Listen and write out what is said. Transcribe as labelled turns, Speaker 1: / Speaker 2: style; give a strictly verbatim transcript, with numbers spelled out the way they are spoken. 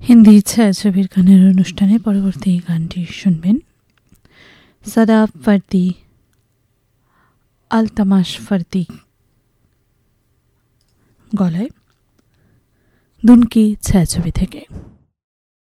Speaker 1: হিন্দি ছায়াছবির গানের অনুষ্ঠানে পরবর্তী গানটি শুনবেন সাদা ফার্দি আলতামাশ ফার্দি গলায় দুনকি ছায়াছবি থেকে।